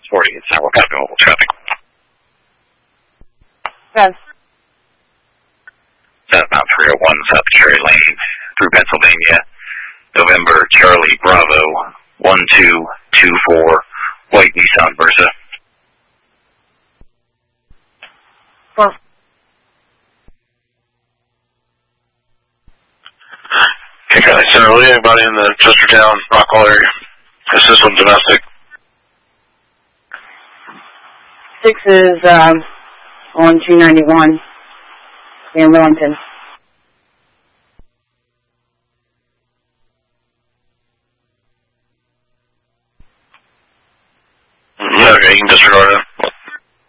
40, it's not copy mobile traffic. Yes. Southbound 301 South Cherry Lane through Pennsylvania. November Charlie Bravo 1224 white Nissan Versa. Well. Okay, Charlie. So, anybody in the Chestertown, Rockwall area? This is from domestic. 6 is on 291 in Wellington. Okay, you can disregard it.